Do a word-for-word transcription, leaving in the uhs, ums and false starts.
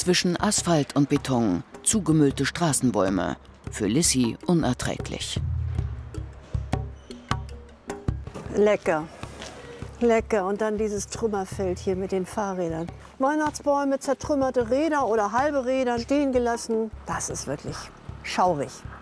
Zwischen Asphalt und Beton, zugemüllte Straßenbäume. Für Lissy unerträglich. Lecker. Lecker. Und dann dieses Trümmerfeld hier mit den Fahrrädern. Weihnachtsbäume, zertrümmerte Räder oder halbe Räder stehen gelassen. Das ist wirklich schaurig.